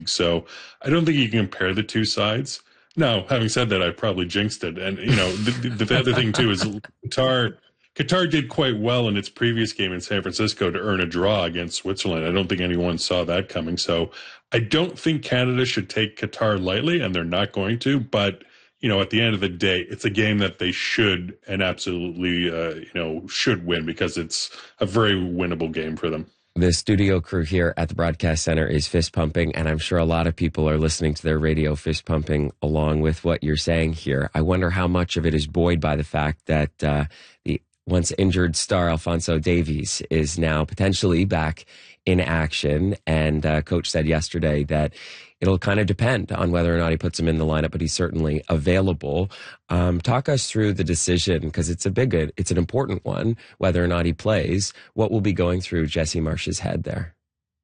So I don't think you can compare the two sides. Now, having said that, I probably jinxed it. And, the other thing too is Qatar did quite well in its previous game in San Francisco to earn a draw against Switzerland. I don't think anyone saw that coming. So I don't think Canada should take Qatar lightly, and they're not going to. But, at the end of the day, it's a game that they should and absolutely, should win because it's a very winnable game for them. The studio crew here at the broadcast center is fist pumping, and I'm sure a lot of people are listening to their radio fist pumping along with what you're saying here. I wonder how much of it is buoyed by the fact that the once injured star Alphonso Davies is now potentially back in action. And coach said yesterday that it'll kind of depend on whether or not he puts him in the lineup, but he's certainly available. Talk us through the decision, because it's an important one, whether or not he plays. What will be going through Jesse Marsch's head there?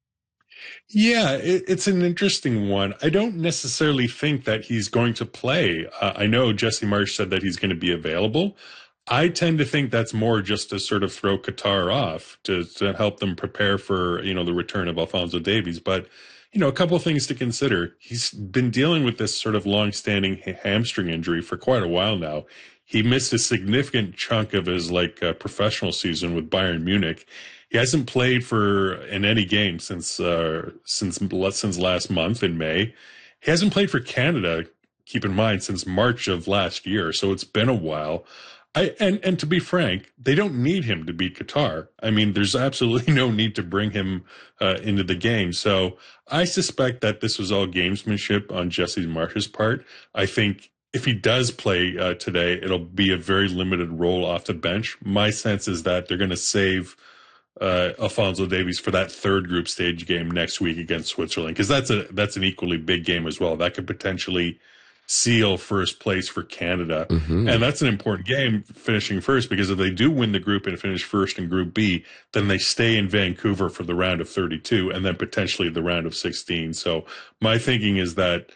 Yeah, it's an interesting one. I don't necessarily think that he's going to play. I know Jesse Marsch said that he's going to be available. I tend to think that's more just to sort of throw Qatar off to help them prepare for, the return of Alphonso Davies. But, a couple of things to consider. He's been dealing with this sort of long-standing hamstring injury for quite a while now. He missed a significant chunk of his professional season with Bayern Munich. He hasn't played in any game since last month in May. He hasn't played for Canada, keep in mind, since March of last year. So it's been a while. And to be frank, they don't need him to beat Qatar. I mean, there's absolutely no need to bring him into the game. So I suspect that this was all gamesmanship on Jesse Marsch's part. I think if he does play today, it'll be a very limited role off the bench. My sense is that they're going to save Alphonso Davies for that third group stage game next week against Switzerland, because that's an equally big game as well. That could potentially seal first place for Canada. Mm-hmm. And that's an important game, finishing first, because if they do win the group and finish first in Group B, then they stay in Vancouver for the round of 32 and then potentially the round of 16. So my thinking is that,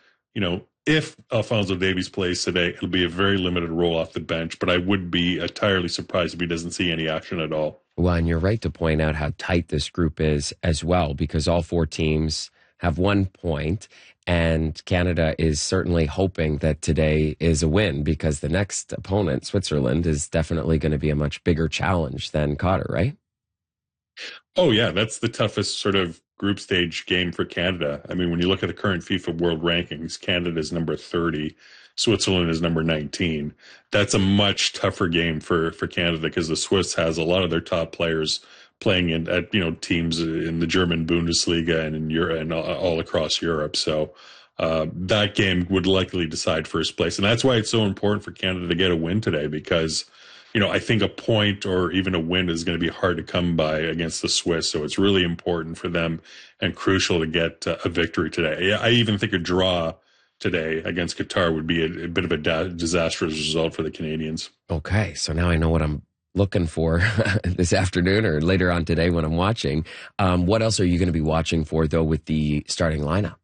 if Alphonso Davies plays today, it'll be a very limited role off the bench, but I would be entirely surprised if he doesn't see any action at all. Well, and you're right to point out how tight this group is as well, because all four teams have 1 point. And Canada is certainly hoping that today is a win, because the next opponent, Switzerland, is definitely going to be a much bigger challenge than Qatar, right? Oh, yeah. That's the toughest sort of group stage game for Canada. I mean, when you look at the current FIFA World Rankings, Canada is number 30. Switzerland is number 19. That's a much tougher game for Canada, because the Swiss has a lot of their top players playing at teams in the German Bundesliga and in Europe and all across Europe. So that game would likely decide first place, and that's why it's so important for Canada to get a win today, because I think a point or even a win is going to be hard to come by against the Swiss. So it's really important for them and crucial to get a victory today. I even think a draw today against Qatar would be a bit of a disastrous result for the Canadians. Okay, so now I know what I'm looking for this afternoon or later on today when I'm watching. What else are you going to be watching for, though, with the starting lineup?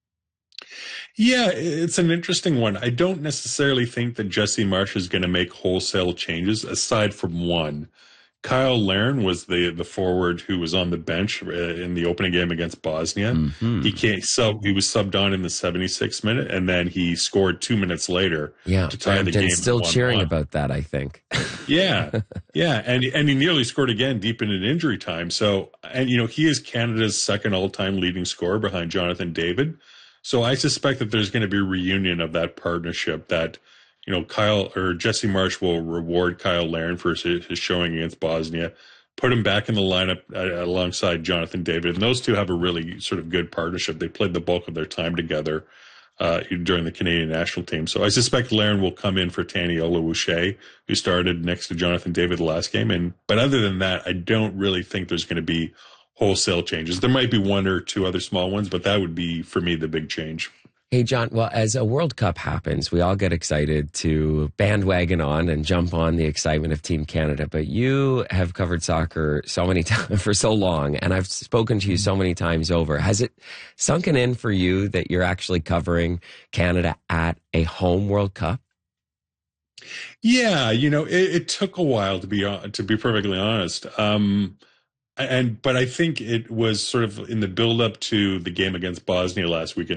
Yeah, it's an interesting one. I don't necessarily think that Jesse Marsch is going to make wholesale changes, aside from one. Kyle Larin was the forward who was on the bench in the opening game against Bosnia. Mm-hmm. He was subbed on in the 76th minute, and then he scored 2 minutes later to tie the game. Still cheering about that, I think. Yeah, and he nearly scored again deep into injury time. So, and he is Canada's second all-time leading scorer behind Jonathan David. So I suspect that there's going to be a reunion of that partnership, that Kyle or Jesse Marsch will reward Kyle Larin for his showing against Bosnia, put him back in the lineup alongside Jonathan David. And those two have a really sort of good partnership. They played the bulk of their time together during the Canadian national team. So I suspect Larin will come in for Tani Oluwaseyi, who started next to Jonathan David the last game. But other than that, I don't really think there's going to be wholesale changes. There might be one or two other small ones, but that would be, for me, the big change. Hey, John, well, as a World Cup happens, we all get excited to bandwagon on and jump on the excitement of Team Canada. But you have covered soccer so many times for so long, and I've spoken to you so many times over. Has it sunken in for you that you're actually covering Canada at a home World Cup? Yeah, it took a while to be perfectly honest. But I think it was sort of in the build up to the game against Bosnia last weekend.